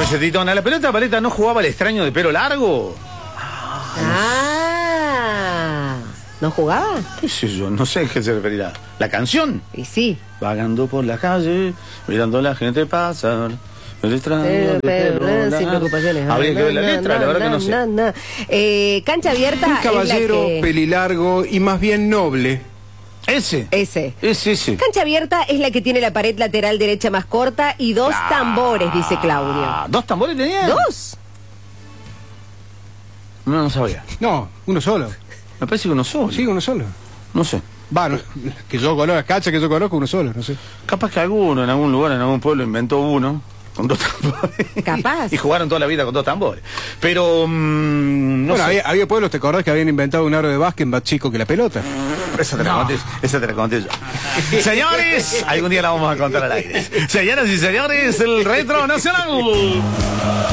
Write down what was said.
pesetitona. ¿La pelota paleta no jugaba el extraño de pelo largo? ¿No jugaba? ¿Qué sé yo? No sé a qué se referirá. ¿La canción? Y sí. Vagando por la calle, mirando a la gente pasar. El extraño de pelo largo. Sin preocupaciones. Habría que ver la letra, la verdad que no sé. Cancha abierta. Un caballero es la que... pelilargo y más bien noble. Ese. Ese. Cancha abierta es la que tiene la pared lateral derecha más corta y dos tambores, dice Claudio. ¿Dos tambores tenía? ¿Dos? No sabía. No, uno solo. Me parece que uno solo. Sí, uno solo. No sé. Bueno, que yo conozco, cancha que yo conozco, uno solo, no sé. Capaz que alguno en algún lugar, en algún pueblo inventó uno con dos tambores. Capaz. Y jugaron toda la vida con dos tambores. Pero no bueno, sé. había pueblos, ¿te acordás que habían inventado un aro de básquet más chico que la pelota? Esa te la conté yo. Señores, algún día la vamos a contar al aire. Señoras y señores, el Retro Nacional.